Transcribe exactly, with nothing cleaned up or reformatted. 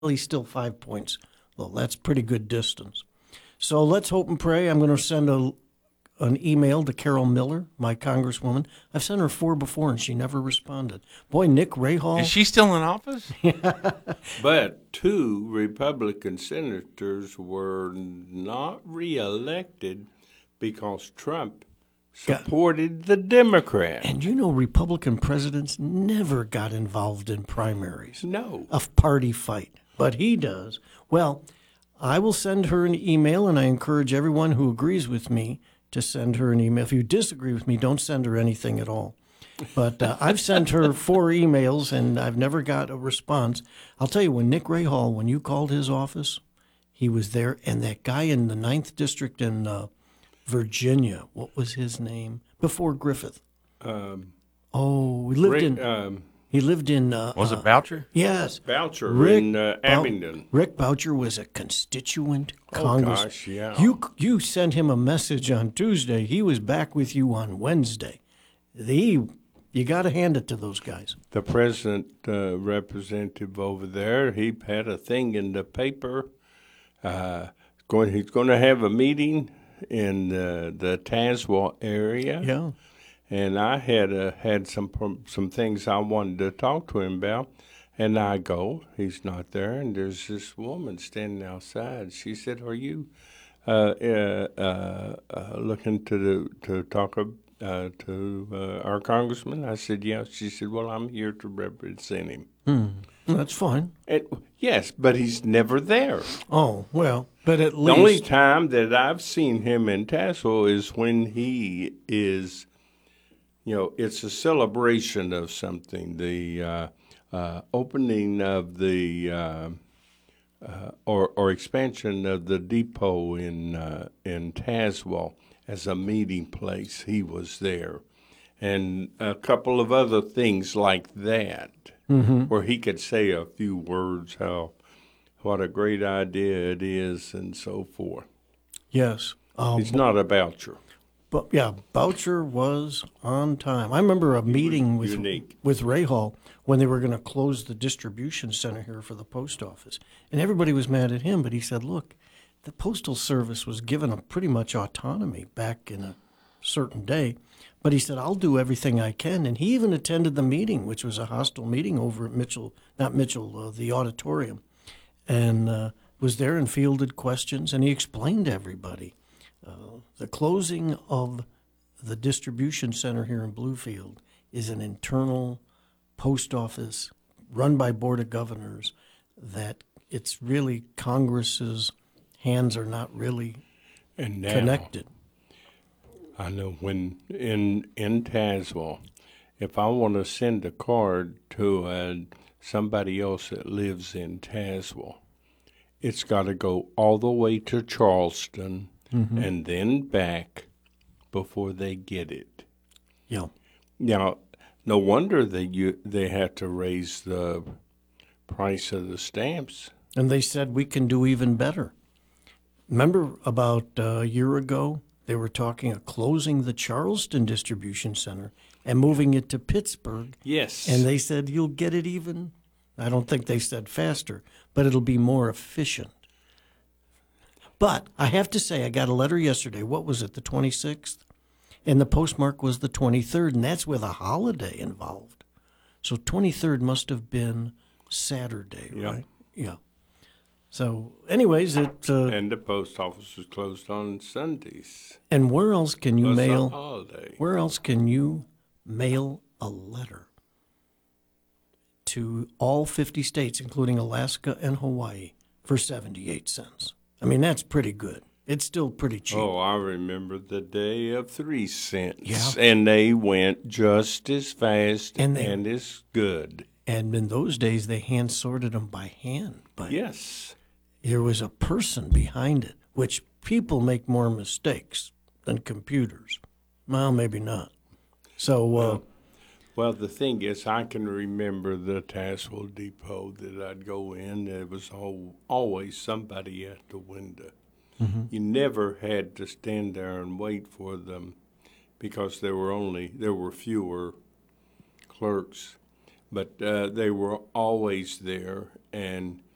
he's still five points. Well, that's pretty good distance. So let's hope and pray. I'm going to send a an email to Carol Miller, my congresswoman. I've sent her four before, and she never responded. Boy, Nick Rahal. Is she still in office? But two Republican senators were not reelected because Trump supported the Democrat. And you know, Republican presidents never got involved in primaries. No. A party fight. But he does. Well, I will send her an email, and I encourage everyone who agrees with me to send her an email. If you disagree with me, don't send her anything at all. But uh, I've sent her four emails, and I've never got a response. I'll tell you, when Nick Rahal, when you called his office, he was there. And that guy in the ninth District in uh, Virginia, what was his name? Before Griffith. Um, oh, he lived Rick, in... um, He lived in... Uh, Was it uh, Boucher? Yes. Boucher Rick in uh, Bou- Abingdon. Rick Boucher was a constituent Oh, congress. gosh, yeah. You you sent him a message on Tuesday. He was back with you on Wednesday. The you got to hand it to those guys. The president uh, representative over there, he had a thing in the paper. Uh, going, he's going to have a meeting in the, the Tazewell area. Yeah. And I had uh, had some prom- some things I wanted to talk to him about, and I go. He's not there, and there's this woman standing outside. She said, "Are you uh, uh, uh, uh, looking to the, to talk uh, to uh, our congressman?" I said, "Yeah." She said, "Well, I'm here to represent him." Hmm. That's fine. And, yes, but he's never there. Oh well, but at The least only time that I've seen him in Tassel is when he is. You know, it's a celebration of something. The uh, uh, opening of the uh, uh, or or expansion of the depot in uh, in Tazewell as a meeting place. He was there, and a couple of other things like that, mm-hmm. where he could say a few words. How what a great idea it is, and so forth. Yes. Um, He's not a Boucher. But yeah, Boucher was on time. I remember a meeting with unique. with Rahal when they were going to close the distribution center here for the post office, and everybody was mad at him. But he said, "Look, the postal service was given a pretty much autonomy back in a certain day." But he said, "I'll do everything I can," and he even attended the meeting, which was a hostile meeting over at Mitchell, not Mitchell, uh, the auditorium, and uh, was there and fielded questions, and he explained to everybody. Uh, the closing of the distribution center here in Bluefield is an internal post office run by Board of Governors that it's really Congress's hands are not really and now, connected. I know when in in Tazewell, if I want to send a card to uh, somebody else that lives in Tazewell, it's got to go all the way to Charleston. Mm-hmm. And then back before they get it. Yeah. Now, no wonder that you they had to raise the price of the stamps. And they said we can do even better. Remember about a year ago, they were talking of closing the Charleston distribution center and moving it to Pittsburgh. Yes. And they said you'll get it even, I don't think they said faster, but it'll be more efficient. But I have to say, I got a letter yesterday. What was it, the twenty-sixth? And the postmark was the twenty-third, and that's with a holiday involved. So twenty-third must have been Saturday, yeah. right? Yeah. So anyways, it... Uh, and the post office was closed on Sundays. And where else can you Plus mail... a holiday. Where else can you mail a letter to all fifty states, including Alaska and Hawaii, for seventy-eight cents? I mean, that's pretty good. It's still pretty cheap. Oh, I remember the day of three cents. Yeah. And they went just as fast And and, they- as good. And in those days, they hand sorted them by hand. But Yes. there was a person behind it, which people make more mistakes than computers. Well, maybe not. So, uh, Well, Well, the thing is, I can remember the Tassel Depot that I'd go in. There was al- always somebody at the window. mm-hmm. You never had to stand there and wait for them because there were only there were fewer clerks, but uh, they were always there, and